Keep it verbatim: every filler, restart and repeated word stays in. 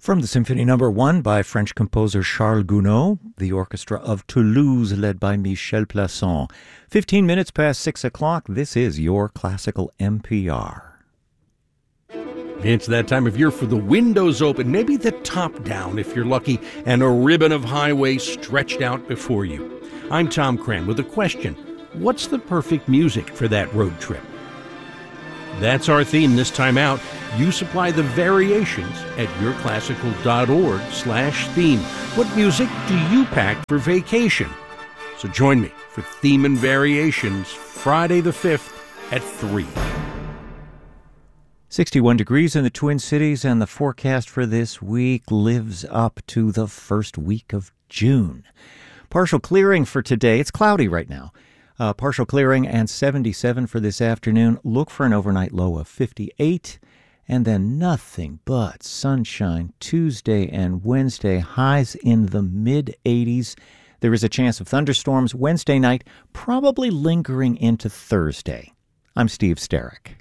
From the Symphony Number One by French composer Charles Gounod, the Orchestra of Toulouse led by Michel Plasson. Fifteen minutes past six o'clock, this is your Classical N P R. It's that time of year for the windows open, maybe the top down if you're lucky, and a ribbon of highway stretched out before you. I'm Tom Cran with a question. What's the perfect music for that road trip? That's our theme this time out. You supply the variations at yourclassical.org slash theme. What music do you pack for vacation? So join me for Theme and Variations Friday the fifth at three. sixty-one degrees in the Twin Cities, and the forecast for this week lives up to the first week of June. Partial clearing for today. It's cloudy right now. Uh, partial clearing and seventy-seven for this afternoon. Look for an overnight low of fifty-eight. And then nothing but sunshine Tuesday and Wednesday. Highs in the mid-eighties. There is a chance of thunderstorms Wednesday night, probably lingering into Thursday. I'm Steve Sterrick.